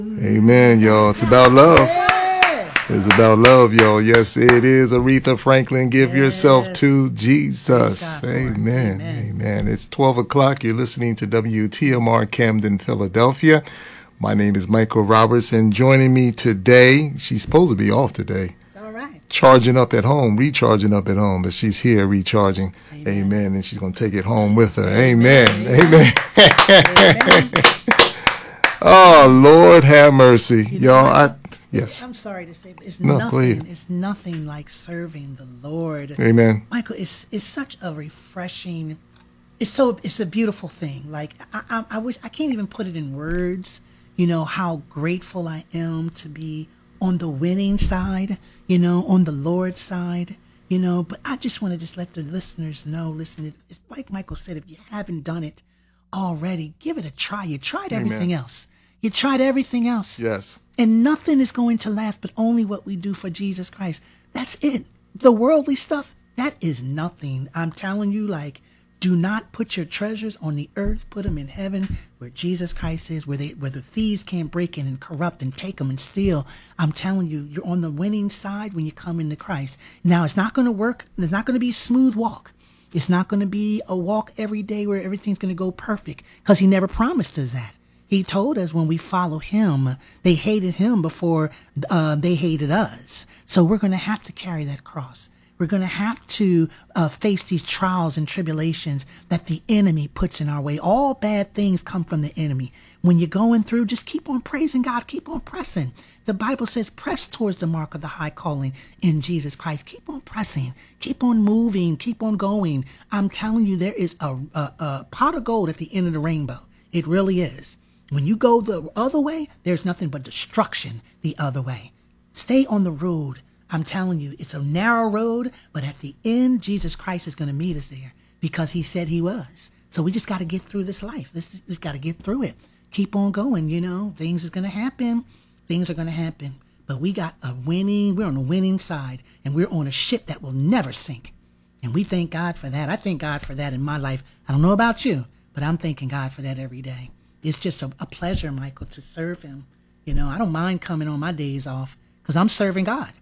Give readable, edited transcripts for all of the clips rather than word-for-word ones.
Amen, y'all. It's about love. It's about love, y'all. Yes, it is. Aretha Franklin, give yourself to Jesus. Amen. Amen. It's 12 o'clock. You're listening to WTMR Camden, Philadelphia. My name is Michael Roberts, and joining me today, she's supposed to be off today. All right. Charging up at home, recharging up at home, but she's here recharging. Amen. And she's going to take it home with her. Amen. Amen. Oh, Lord have mercy. Y'all, yes. I'm sorry to say, but it's It's nothing like serving the Lord. Amen. Michael, it's such a refreshing, it's a beautiful thing. Like I wish I can't even put it in words, how grateful I am to be on the winning side, on the Lord's side, but I just want to let the listeners know, listen, it's like Michael said, if you haven't done it already, give it a try. You tried everything else. You tried everything else. Yes. And nothing is going to last but only what we do for Jesus Christ. That's it. The worldly stuff, that is nothing. I'm telling you, do not put your treasures on the earth. Put them in heaven where Jesus Christ is, where the thieves can't break in and corrupt and take them and steal. I'm telling you, you're on the winning side when you come into Christ. Now, it's not going to work. It's not going to be a smooth walk. It's not going to be a walk every day where everything's going to go perfect, because he never promised us that. He told us when we follow him, they hated him before they hated us. So we're going to have to carry that cross. We're going to have to face these trials and tribulations that the enemy puts in our way. All bad things come from the enemy. When you're going through, just keep on praising God. Keep on pressing. The Bible says, press towards the mark of the high calling in Jesus Christ. Keep on pressing. Keep on moving. Keep on going. I'm telling you, there is a pot of gold at the end of the rainbow. It really is. When you go the other way, there's nothing but destruction the other way. Stay on the road. I'm telling you, it's a narrow road, but at the end, Jesus Christ is going to meet us there because he said he was. So we just got to get through this life. This got to get through it. Keep on going, Things is going to happen. Things are going to happen. But we're on the winning side, and we're on a ship that will never sink. And we thank God for that. I thank God for that in my life. I don't know about you, but I'm thanking God for that every day. It's just a pleasure, Michael, to serve him. I don't mind coming on my days off because I'm serving God.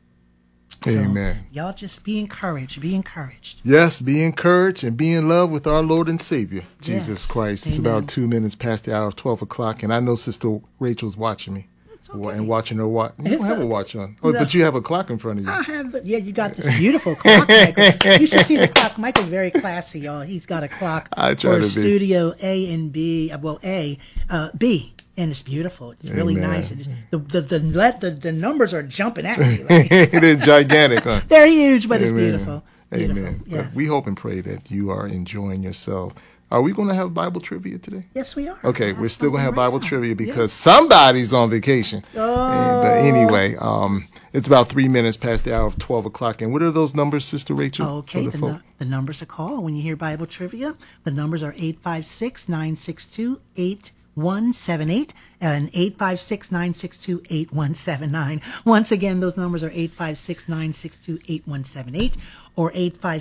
Amen. So, y'all just be encouraged. Be encouraged. Yes, be encouraged and be in love with our Lord and Savior, Jesus Christ. Amen. It's about 2 minutes past the hour of 12 o'clock, and I know Sister Rachel's watching me. Okay. And watching her watch. You don't have a watch on. Oh, no. But you have a clock in front of you. I have. You got this beautiful clock, Michael. You should see the clock. Michael's very classy, y'all. He's got a clock for Studio A and B. B. And it's beautiful. It's really nice. The numbers are jumping at me. They're gigantic, huh? They're huge, but it's beautiful. Amen. Yeah. But we hope and pray that you are enjoying yourself. Are we going to have Bible trivia today? Yes, we are. Okay, we're still going to have Bible trivia because somebody's on vacation. Oh. But anyway, it's about 3 minutes past the hour of 12 o'clock. And what are those numbers, Sister Rachel? Okay, the numbers to call when you hear Bible trivia. The numbers are 856-962-8178 and 856-962-8179. Once again, those numbers are 856-962-8178 or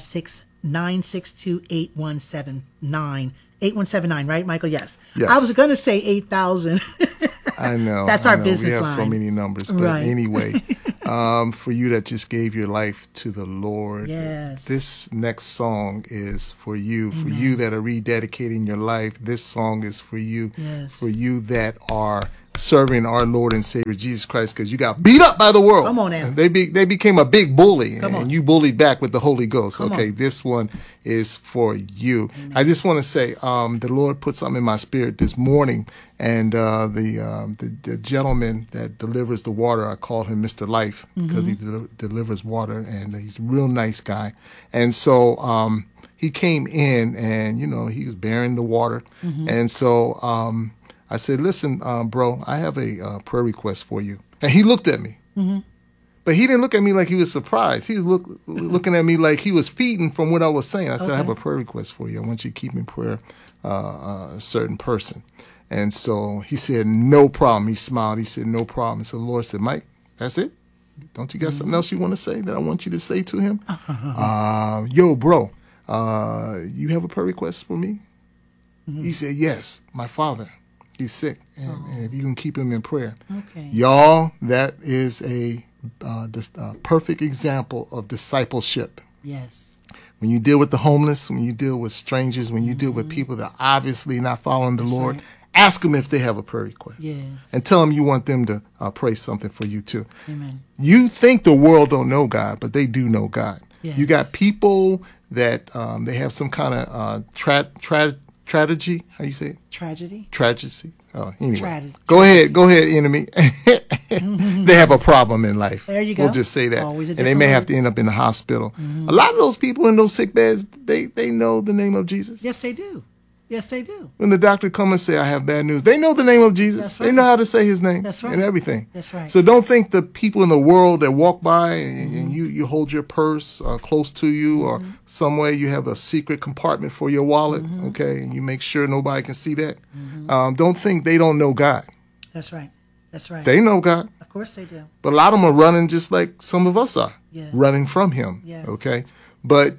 856-962-8179. 8179, right, Michael? Yes. I was going to say 8,000. I know. That's our business line. We have so many numbers. But anyway, for you that just gave your life to the Lord, this next song is for you. Amen. For you that are rededicating your life, this song is for you. Yes. For you that are serving our Lord and Savior Jesus Christ, because you got beat up by the world. Come on now. They became a big bully, and you bullied back with the Holy Ghost. This one is for you. Amen. I just want to say, the Lord put something in my spirit this morning, and the gentleman that delivers the water, I call him Mr. Life because he delivers water, and he's a real nice guy. And so he came in, and he was bearing the water, and so I said, listen, bro, I have a prayer request for you. And he looked at me. But he didn't look at me like he was surprised. He was looking at me like he was feeding from what I was saying. I said, I have a prayer request for you. I want you to keep in prayer a certain person. And so he said, no problem. He smiled. He said, no problem. And so the Lord said, Mike, that's it? Don't you got something else you want to say that I want you to say to him? Yo, bro, you have a prayer request for me? He said, yes, my father. He's sick, and if you can keep him in prayer. Okay. Y'all, that is a perfect example of discipleship. Yes. When you deal with the homeless, when you deal with strangers, when you deal with people that are obviously not following the Lord, right. ask them if they have a prayer request. Yes. And tell them you want them to pray something for you too. Amen. You think the world don't know God, but they do know God. Yes. You got people that they have some kind of tragedy. How you say it? Tragedy. Tragedy. Oh, anyway. Tragedy. Go ahead, enemy. They have a problem in life. There you go. We'll just say that. Always a and they may different have to end up in the hospital. A lot of those people in those sick beds, they know the name of Jesus. Yes, they do. Yes, they do. When the doctor come and say, I have bad news, they know the name of Jesus. That's right. They know how to say his name. That's right. And everything. That's right. So don't think the people in the world that walk by and you hold your purse close to you or some way you have a secret compartment for your wallet, okay, and you make sure nobody can see that. Don't think they don't know God. That's right. That's right. They know God. Of course they do. But a lot of them are running just like some of us are, Yes. running from him, Yes. okay? But,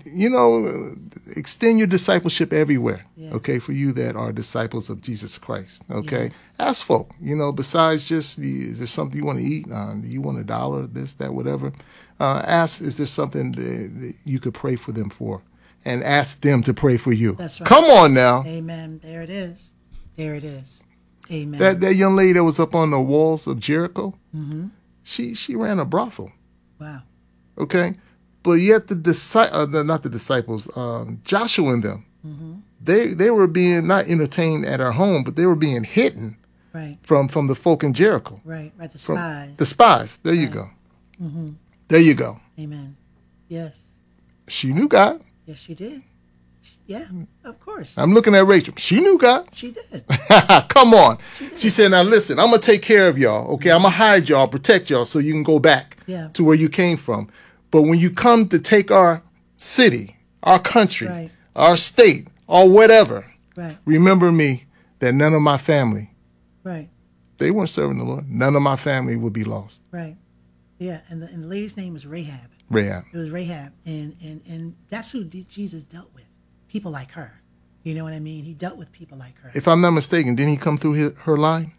extend your discipleship everywhere, Yes. okay, for you that are disciples of Jesus Christ, okay? Yes. Ask folk, besides just, is there something you want to eat? Do you want $1, this, that, whatever? Ask, is there something that you could pray for them for? And ask them to pray for you. That's right. Come on now. Amen. There it is. There it is. Amen. That young lady that was up on the walls of Jericho, she ran a brothel. Wow. Okay, but yet not the disciples, Joshua and them, they were being not entertained at her home, but they were being hidden Right. from the folk in Jericho. Right. Right. The From spies. the spies. There you go. There you go. Amen. Yes. She knew God. Yes, she did. Yeah. Of course. I'm looking at Rachel. She knew God. She did. Come on. She said, now listen, I'm going to take care of y'all. Okay, I'm going to hide y'all, protect y'all so you can go back Yeah. to where you came from. But when you come to take our city, our country, Right. our state, or whatever, Right. remember me that none of my family, Right. they weren't serving the Lord. None of my family would be lost. Right. Yeah. And the lady's name was Rahab. Rahab. It was Rahab. And that's who Jesus dealt with. People like her. You know what I mean? He dealt with people like her. If I'm not mistaken, didn't he come through her line?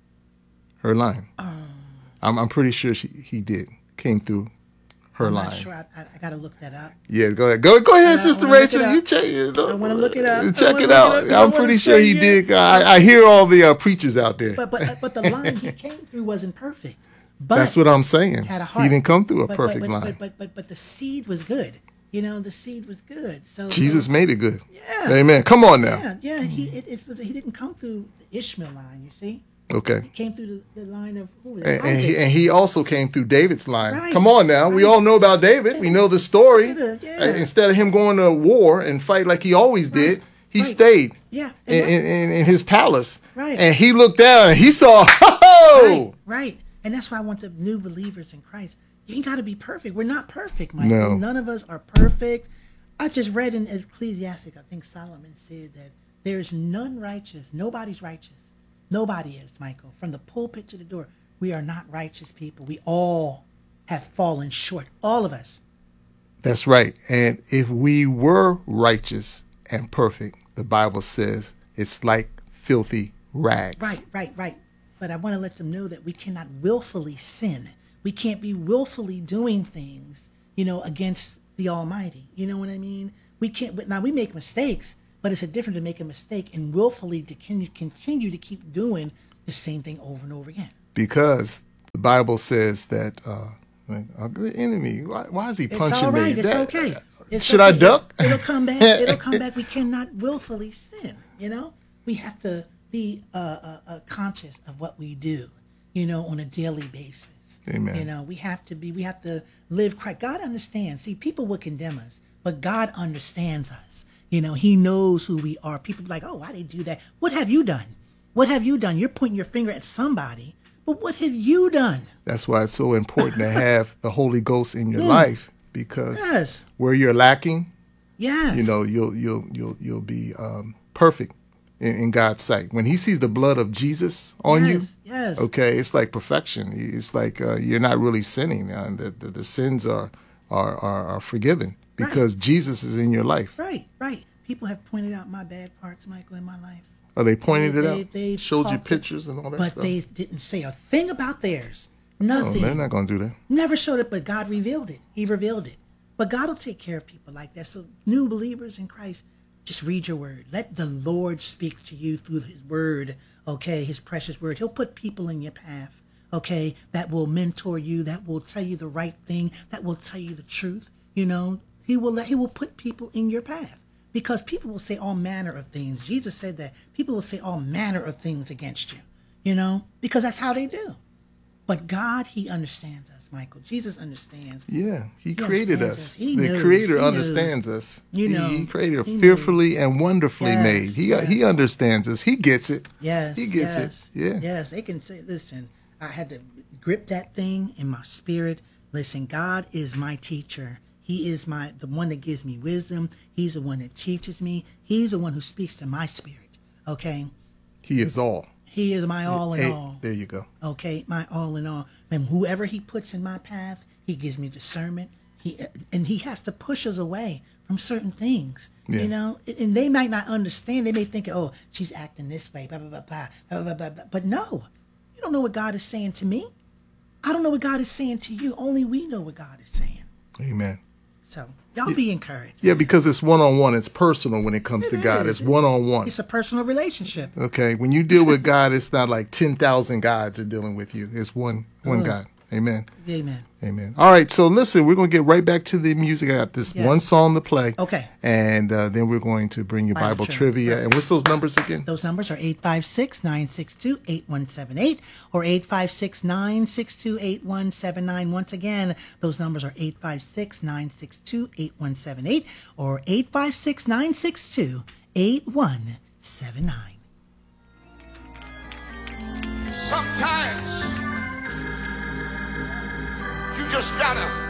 Her line. I'm pretty sure he did. Came through her I'm line. not sure. I got to look that up. Yeah, go ahead. Go ahead, I Sister wanna look Rachel. it up. You check it out. I wanna look it up. Check I it wanna out. look it up. I I'm wanna pretty sure say he it. did. I hear all the preachers out there. But the line he came through wasn't perfect. But That's what I'm saying. had a heart. He didn't come through a But- perfect but, line. But the seed was good. The seed was good. So Jesus made it good. Yeah. Amen. Come on now. Yeah. He didn't come through the Ishmael line. You see, Okay. he came through the line of who was it? And Isaac. he also came through David's line. Right. Come on now. We Right. all know about David. We know the story. Yeah. Instead of him going to war and fight like he always did, he Right. stayed Yeah. in his palace. Right. And he looked down and he saw, ho! Right. And that's why I want the new believers in Christ. You ain't got to be perfect. We're not perfect, Michael. No. None of us are perfect. I just read in Ecclesiastic, I think Solomon said that there is none righteous. Nobody's righteous. Nobody is, Michael. From the pulpit to the door, we are not righteous people. We all have fallen short. All of us. That's right. And if we were righteous and perfect, the Bible says it's like filthy rags. Right. But I want to let them know that we cannot willfully sin. We can't be willfully doing things, against the Almighty. You know what I mean? We can't. Now we make mistakes, but it's a difference to make a mistake and willfully to continue to keep doing the same thing over and over again. Because the Bible says that the enemy. Why is he punching It's all right. me? It's okay. It's Should okay. I duck? It'll come back. It'll come back. We cannot willfully sin. We have to be conscious of what we do. On a daily basis. Amen. We have to live Christ. God understands. See, people will condemn us, but God understands us. He knows who we are. People be like, oh, why did they do that? What have you done? What have you done? You're pointing your finger at somebody, but what have you done? That's why it's so important to have the Holy Ghost in your life, because Yes. where you're lacking, Yes. you'll be perfect in God's sight. When He sees the blood of Jesus on you, Yes. okay, it's like perfection. It's like you're not really sinning. The sins are forgiven because Jesus is in your life. Right. People have pointed out my bad parts, Michael, in my life. Oh, they pointed it out? They showed you pictures and all that but stuff? But they didn't say a thing about theirs. No, Nothing. they're not going to do that. Never showed it, but God revealed it. He revealed it. But God will take care of people like that. So new believers in Christ, just read your word. Let the Lord speak to you through his word, okay, his precious word. He'll put people in your path, okay, that will mentor you, that will tell you the right thing, that will tell you the truth. You know, he will put people in your path, because people will say all manner of things. Jesus said that people will say all manner of things against you, you know, because that's how they do. But God, he understands us, Michael. Jesus understands. Yeah, he created us. The Creator understands us. You know, he created us fearfully and wonderfully made. He understands us. He gets it. Yes, he gets it. Yeah. Yes, they can say, listen, I had to grip that thing in my spirit. Listen, God is my teacher. He is the one that gives me wisdom. He's the one that teaches me. He's the one who speaks to my spirit. Okay. He is all. He is my all in all. There you go. Okay, my all in all. And whoever he puts in my path, he gives me discernment. He has to push us away from certain things. Yeah. You know, and they might not understand. They may think, oh, she's acting this way, blah, blah, blah, blah, blah, blah, blah, blah. But no, you don't know what God is saying to me. I don't know what God is saying to you. Only we know what God is saying. Amen. So y'all be encouraged. Yeah, because it's one-on-one. It's personal when it comes to God. It's one-on-one. It's a personal relationship. Okay. When you deal with God, it's not like 10,000 gods are dealing with you. It's one God. Amen. Amen. Amen. All right. So listen, we're going to get right back to the music. I got this one song to play. Okay. And then we're going to bring you Bible trivia. And what's those numbers again? Those numbers are 856-962-8178 or 856-962-8179. Once again, those numbers are 856-962-8178 or 856-962-8179. Sometimes you just gotta